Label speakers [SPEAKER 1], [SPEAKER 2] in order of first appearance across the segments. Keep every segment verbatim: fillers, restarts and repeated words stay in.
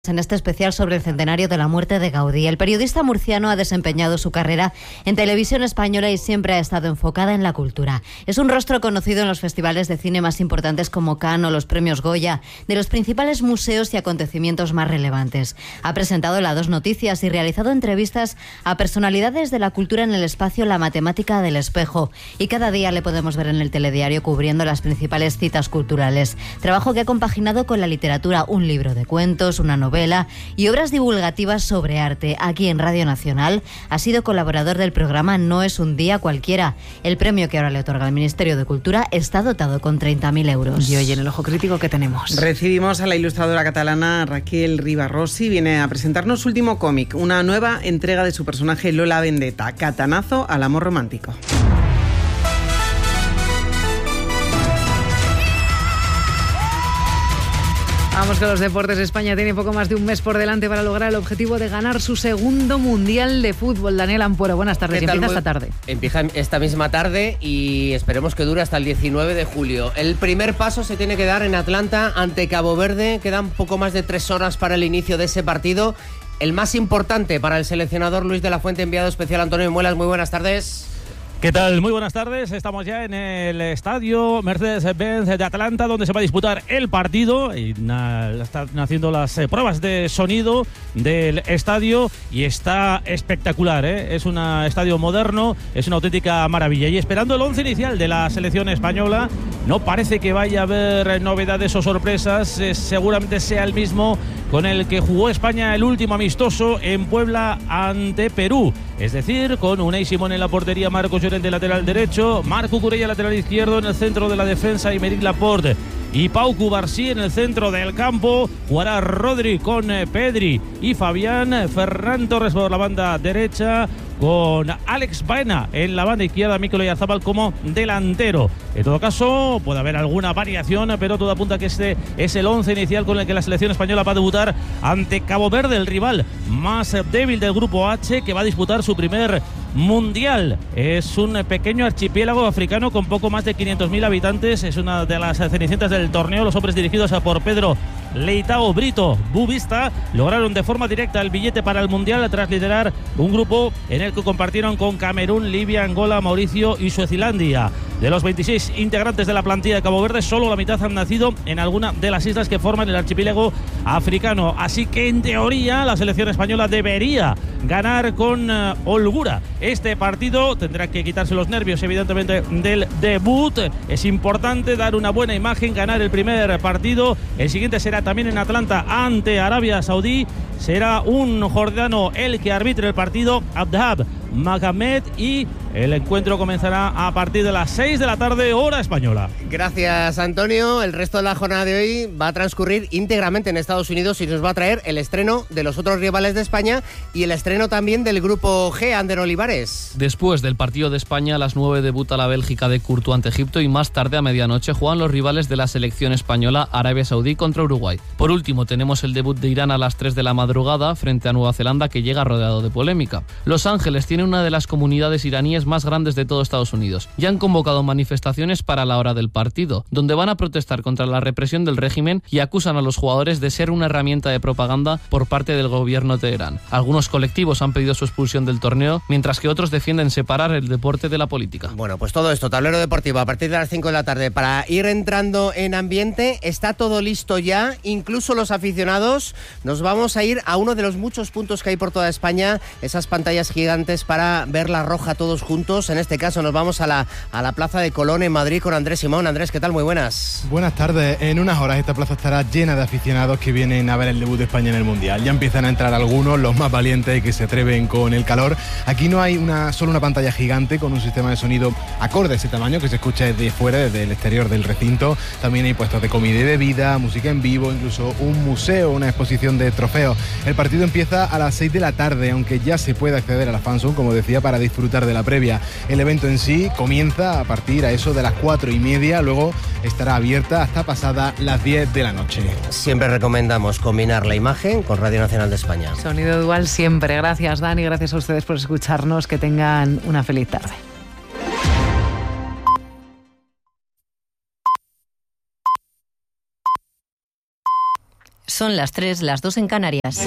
[SPEAKER 1] En este especial sobre el centenario de la muerte de Gaudí. El periodista murciano ha desempeñado su carrera en televisión española y siempre ha estado enfocada en la cultura. Es un rostro conocido en los festivales de cine más importantes como Cannes o los premios Goya, de los principales museos y acontecimientos más relevantes. Ha presentado La Dos Noticias y realizado entrevistas a personalidades de la cultura en el espacio La Matemática del Espejo. Y cada día le podemos ver en el telediario cubriendo las principales citas culturales. Trabajo que ha compaginado con la literatura, un libro de cuentos, una novela novela y obras divulgativas sobre arte. Aquí en Radio Nacional ha sido colaborador del programa No es un día cualquiera. El premio que ahora le otorga el Ministerio de Cultura está dotado con treinta mil euros.
[SPEAKER 2] Y hoy en el Ojo Crítico, ¿qué tenemos?
[SPEAKER 3] Recibimos a la ilustradora catalana Raquel Riba-Rossi. Viene a presentarnos su último cómic, una nueva entrega de su personaje Lola Vendetta, Catanazo al amor romántico.
[SPEAKER 2] Vamos con los deportes. España tiene poco más de un mes por delante para lograr el objetivo de ganar su segundo Mundial de Fútbol. Daniel Ampuero, buenas tardes. Empieza esta tarde.
[SPEAKER 4] Empieza esta misma tarde y esperemos que dure hasta el diecinueve de julio. El primer paso se tiene que dar en Atlanta ante Cabo Verde. Quedan poco más de tres horas para el inicio de ese partido. El más importante para el seleccionador Luis de la Fuente, enviado especial Antonio Muelas. Muy buenas tardes.
[SPEAKER 5] ¿Qué tal? Muy buenas tardes. Estamos ya en el estadio Mercedes-Benz de Atlanta, donde se va a disputar el partido. Y na, están haciendo las eh, pruebas de sonido del estadio y está espectacular, ¿eh? Es un estadio moderno, es una auténtica maravilla. Y esperando el once inicial de la selección española, no parece que vaya a haber novedades o sorpresas. Eh, seguramente sea el mismo con el que jugó España el último amistoso en Puebla ante Perú. Es decir, con Unai Simón en la portería, Marcos Llorente lateral derecho, Marc Cucurella lateral izquierdo, en el centro de la defensa Aymeric Laporte y Pau Cubarsí en el centro del campo. Jugará Rodri con Pedri y Fabián, Ferran Torres por la banda derecha, con Alex Baena en la banda izquierda, Mikel Oyarzabal como delantero. En todo caso, puede haber alguna variación, pero todo apunta a que este es el once inicial con el que la selección española va a debutar ante Cabo Verde, el rival más débil del grupo H, que va a disputar su primer mundial. Es un pequeño archipiélago africano con poco más de quinientos mil habitantes. Es una de las cenicientas del torneo. Los hombres dirigidos por Pedro Leitao Brito Bubista lograron de forma directa el billete para el mundial tras liderar un grupo en el que compartieron con Camerún, Libia, Angola, Mauricio y Suazilandia. De los veintiséis integrantes de la plantilla de Cabo Verde, solo la mitad han nacido en alguna de las islas que forman el archipiélago africano. Así que en teoría la selección española debería ganar con uh, holgura este partido. Tendrá que quitarse los nervios evidentemente del debut. Es importante dar una buena imagen, ganar el primer partido. El siguiente será también en Atlanta ante Arabia Saudí. Será un jordano el que arbitre el partido, Abdhab Mohamed, y el encuentro comenzará a partir de las seis de la tarde, hora española.
[SPEAKER 4] Gracias, Antonio. El resto de la jornada de hoy va a transcurrir íntegramente en Estados Unidos y nos va a traer el estreno de los otros rivales de España y el estreno también del grupo G, Ander Olivares.
[SPEAKER 6] Después del partido de España, a las nueve debuta la Bélgica de Courtois ante Egipto y más tarde a medianoche juegan los rivales de la selección española, Arabia Saudí contra Uruguay. Por último, tenemos el debut de Irán a las tres de la madrugada frente a Nueva Zelanda, que llega rodeado de polémica. Los Ángeles tiene una de las comunidades iraníes más grandes de todo Estados Unidos y han convocado manifestaciones para la hora del partido, donde van a protestar contra la represión del régimen y acusan a los jugadores de ser una herramienta de propaganda por parte del gobierno de Teherán. Algunos colectivos han pedido su expulsión del torneo, mientras que otros defienden separar el deporte de la política.
[SPEAKER 4] Bueno, pues todo esto, tablero deportivo, a partir de las cinco de la tarde, para ir entrando en ambiente. Está todo listo ya, incluso los aficionados. Nos vamos a ir a uno de los muchos puntos que hay por toda España, esas pantallas gigantes para ver la roja todos juntos. En este caso nos vamos a la, a la Plaza de Colón en Madrid con Andrés Simón. Andrés, ¿qué tal? Muy buenas.
[SPEAKER 7] Buenas tardes. En unas horas esta plaza estará llena de aficionados que vienen a ver el debut de España en el Mundial. Ya empiezan a entrar algunos, los más valientes y que se atreven con el calor. Aquí no hay una solo una pantalla gigante con un sistema de sonido acorde a ese tamaño que se escucha desde fuera, desde el exterior del recinto. También hay puestos de comida y bebida, música en vivo, incluso un museo, una exposición de trofeos. El partido empieza a las seis de la tarde, aunque ya se puede acceder a la fanzone, como decía, para disfrutar de la previa. El evento en sí comienza a partir a eso de las cuatro y media, luego estará abierta hasta pasada las diez de la noche.
[SPEAKER 4] Siempre recomendamos combinar la imagen con Radio Nacional de España.
[SPEAKER 2] Sonido dual siempre. Gracias, Dani, gracias a ustedes por escucharnos. Que tengan una feliz tarde.
[SPEAKER 8] Son las tres, las dos en Canarias.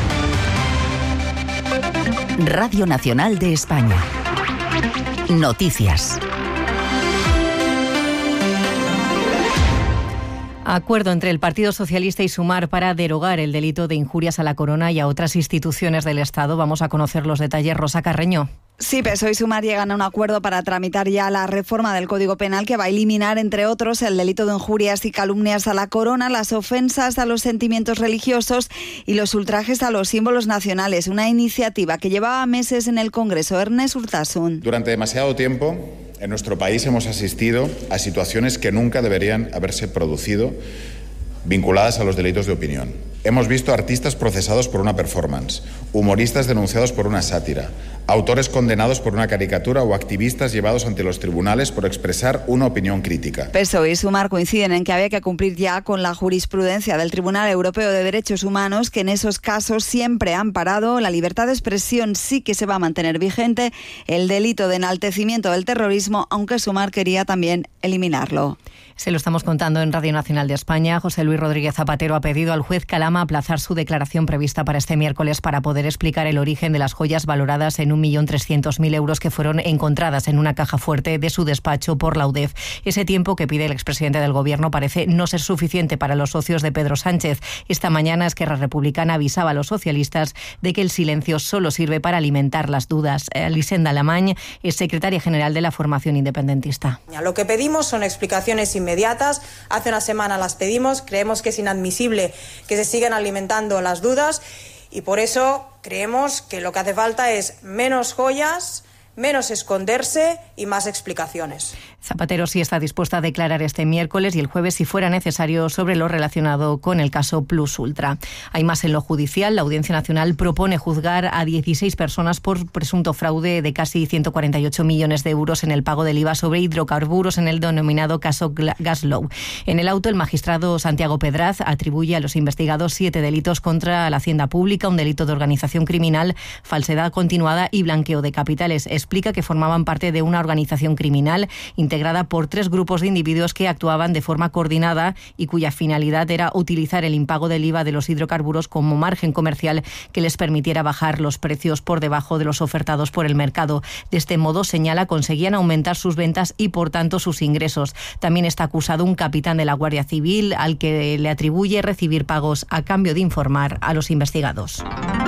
[SPEAKER 9] Radio Nacional de España. Noticias.
[SPEAKER 8] Acuerdo entre el Partido Socialista y Sumar para derogar el delito de injurias a la corona y a otras instituciones del Estado. Vamos a conocer los detalles. Rosa Carreño.
[SPEAKER 10] Sí, P S O E y Sumar llegan a un acuerdo para tramitar ya la reforma del Código Penal que va a eliminar, entre otros, el delito de injurias y calumnias a la corona, las ofensas a los sentimientos religiosos y los ultrajes a los símbolos nacionales. Una iniciativa que llevaba meses en el Congreso. Ernest Urtasun.
[SPEAKER 11] Durante demasiado tiempo, en nuestro país hemos asistido a situaciones que nunca deberían haberse producido, vinculadas a los delitos de opinión. Hemos visto artistas procesados por una performance, humoristas denunciados por una sátira, autores condenados por una caricatura o activistas llevados ante los tribunales por expresar una opinión crítica.
[SPEAKER 10] P S O E y Sumar coinciden en que había que cumplir ya con la jurisprudencia del Tribunal Europeo de Derechos Humanos, que en esos casos siempre han parado. La libertad de expresión sí que se va a mantener vigente, el delito de enaltecimiento del terrorismo, aunque Sumar quería también eliminarlo.
[SPEAKER 8] Se lo estamos contando en Radio Nacional de España. José Luis Rodríguez Zapatero ha pedido al juez Calama aplazar su declaración prevista para este miércoles para poder explicar el origen de las joyas valoradas en un millón trescientos mil euros que fueron encontradas en una caja fuerte de su despacho por la U D E F. Ese tiempo que pide el expresidente del Gobierno parece no ser suficiente para los socios de Pedro Sánchez. Esta mañana Esquerra Republicana avisaba a los socialistas de que el silencio solo sirve para alimentar las dudas. Elisenda Alamany es secretaria general de la formación independentista.
[SPEAKER 12] Lo que pedimos son explicaciones inmediatas. Inmediatas. Hace una semana las pedimos, creemos que es inadmisible que se sigan alimentando las dudas y por eso creemos que lo que hace falta es menos joyas, menos esconderse y más explicaciones.
[SPEAKER 8] Zapatero sí está dispuesta a declarar este miércoles y el jueves, si fuera necesario, sobre lo relacionado con el caso Plus Ultra. Hay más en lo judicial. La Audiencia Nacional propone juzgar a dieciséis personas por presunto fraude de casi ciento cuarenta y ocho millones de euros en el pago del I V A sobre hidrocarburos en el denominado caso Gaslow. En el auto, el magistrado Santiago Pedraz atribuye a los investigados siete delitos contra la hacienda pública, un delito de organización criminal, falsedad continuada y blanqueo de capitales. Explica que formaban parte de una organización criminal integrada por tres grupos de individuos que actuaban de forma coordinada y cuya finalidad era utilizar el impago del I V A de los hidrocarburos como margen comercial que les permitiera bajar los precios por debajo de los ofertados por el mercado. De este modo, señala, conseguían aumentar sus ventas y, por tanto, sus ingresos. También está acusado un capitán de la Guardia Civil al que le atribuye recibir pagos a cambio de informar a los investigados.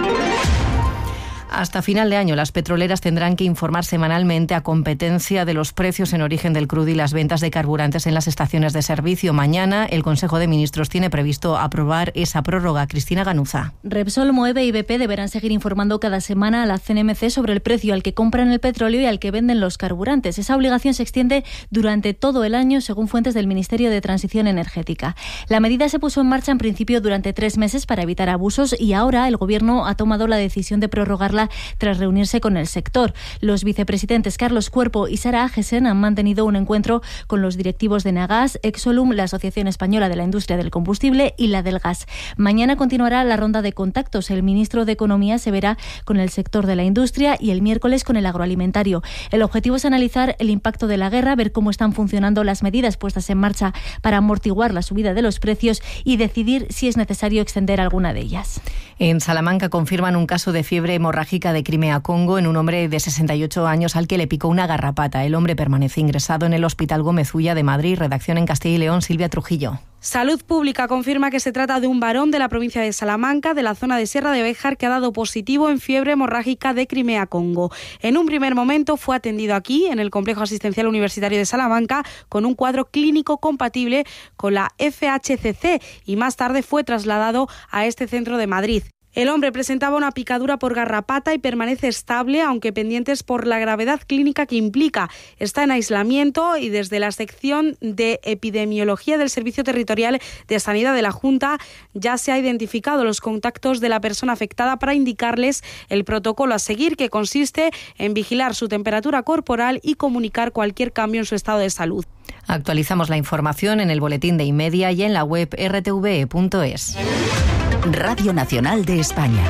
[SPEAKER 8] Hasta final de año, las petroleras tendrán que informar semanalmente a competencia de los precios en origen del crudo y las ventas de carburantes en las estaciones de servicio. Mañana, el Consejo de Ministros tiene previsto aprobar esa prórroga. Cristina Ganuza.
[SPEAKER 13] Repsol, Moeve y B P deberán seguir informando cada semana a la C N M C sobre el precio al que compran el petróleo y al que venden los carburantes. Esa obligación se extiende durante todo el año, según fuentes del Ministerio de Transición Energética. La medida se puso en marcha en principio durante tres meses para evitar abusos y ahora el Gobierno ha tomado la decisión de prorrogarla tras reunirse con el sector. Los vicepresidentes Carlos Cuerpo y Sara Agesen han mantenido un encuentro con los directivos de Nagas, Exolum, la Asociación Española de la Industria del Combustible y la del Gas. Mañana continuará la ronda de contactos. El ministro de Economía se verá con el sector de la industria y el miércoles con el agroalimentario. El objetivo es analizar el impacto de la guerra, ver cómo están funcionando las medidas puestas en marcha para amortiguar la subida de los precios y decidir si es necesario extender alguna de ellas.
[SPEAKER 8] En Salamanca confirman un caso de fiebre hemorrágica de Crimea-Congo en un hombre de sesenta y ocho años al que le picó una garrapata. El hombre permanece ingresado en el Hospital Gómez Ulla de Madrid. Redacción en Castilla y León, Silvia Trujillo.
[SPEAKER 14] Salud Pública confirma que se trata de un varón de la provincia de Salamanca, de la zona de Sierra de Béjar, que ha dado positivo en fiebre hemorrágica de Crimea-Congo. En un primer momento fue atendido aquí, en el Complejo Asistencial Universitario de Salamanca, con un cuadro clínico compatible con la F H C C y más tarde fue trasladado a este centro de Madrid. El hombre presentaba una picadura por garrapata y permanece estable, aunque pendientes por la gravedad clínica que implica. Está en aislamiento y desde la sección de epidemiología del Servicio Territorial de Sanidad de la Junta ya se ha identificado los contactos de la persona afectada para indicarles el protocolo a seguir, que consiste en vigilar su temperatura corporal y comunicar cualquier cambio en su estado de salud.
[SPEAKER 8] Actualizamos la información en el boletín de Inmedia y en la web r t v punto es.
[SPEAKER 9] Radio Nacional de España.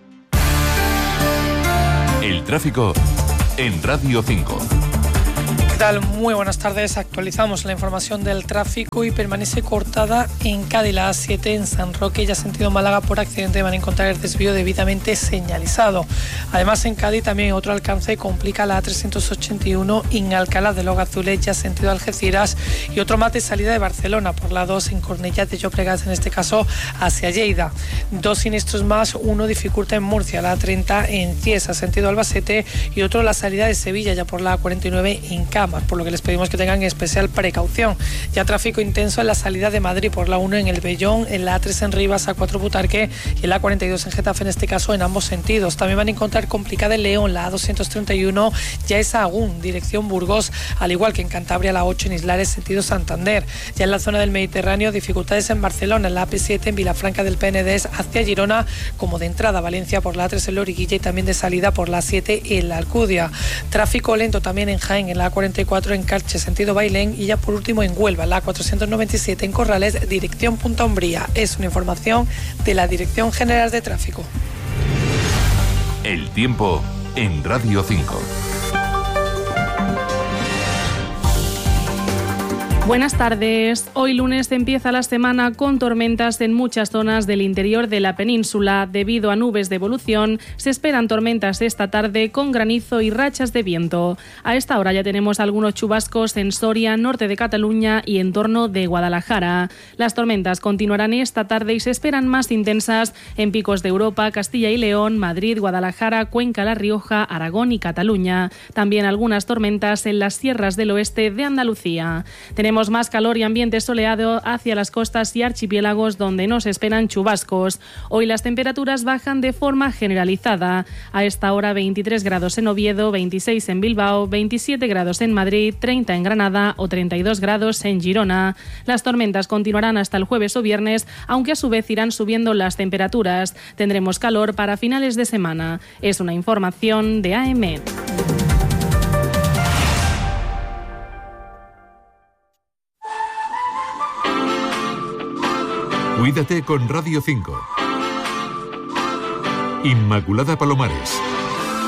[SPEAKER 15] El tráfico en Radio cinco. tal? Muy buenas tardes. Actualizamos la información del tráfico y permanece cortada en Cádiz la A siete en San Roque, ya sentido Málaga por accidente. Van a encontrar el desvío debidamente señalizado. Además, en Cádiz también otro alcance complica la A trescientos ochenta y uno en Alcalá de los Azules, ya sentido Algeciras, y otro más de salida de Barcelona por la dos en Cornellà de Llobregat, en este caso hacia Lleida. Dos siniestros más, uno dificulta en Murcia, la A treinta en Cieza, sentido Albacete, y otro la salida de Sevilla, ya por la A cuarenta y nueve en Camas, por lo que les pedimos que tengan especial precaución. Ya tráfico intenso en la salida de Madrid por la uno en El Vellón, en la A tres en Rivas, A cuatro Butarque y en la A cuarenta y dos en Getafe, en este caso en ambos sentidos. También van a encontrar complicada en León, la A doscientos treinta y uno, ya es Sahagún, dirección Burgos, al igual que en Cantabria la ocho en Islares, sentido Santander. Ya en la zona del Mediterráneo, dificultades en Barcelona, en la A P siete en Vilafranca del Penedès hacia Girona, como de entrada a Valencia por la A tres en Loriguilla y también de salida por la A siete en la Alcudia. Tráfico lento también en Jaén, en la A cuarenta y cuatro en Carche, sentido Bailén, y ya por último en Huelva, la A cuatrocientos noventa y siete en Corrales, dirección Punta Umbría. Es una información de la Dirección General de Tráfico.
[SPEAKER 16] El tiempo en Radio cinco.
[SPEAKER 14] Buenas tardes. Hoy lunes empieza la semana con tormentas en muchas zonas del interior de la península. Debido a nubes de evolución, se esperan tormentas esta tarde con granizo y rachas de viento. A esta hora ya tenemos algunos chubascos en Soria, norte de Cataluña y en torno de Guadalajara. Las tormentas continuarán esta tarde y se esperan más intensas en picos de Europa, Castilla y León, Madrid, Guadalajara, Cuenca, La Rioja, Aragón y Cataluña. También algunas tormentas en las sierras del oeste de Andalucía. Tenemos más calor y ambiente soleado hacia las costas y archipiélagos donde nos esperan chubascos. Hoy las temperaturas bajan de forma generalizada. A esta hora veintitrés grados en Oviedo, veintiséis en Bilbao, veintisiete grados en Madrid, treinta en Granada o treinta y dos grados en Girona. Las tormentas continuarán hasta el jueves o viernes, aunque a su vez irán subiendo las temperaturas. Tendremos calor para finales de semana. Es una información de A M.
[SPEAKER 16] Cuídate con Radio cinco. Inmaculada Palomares.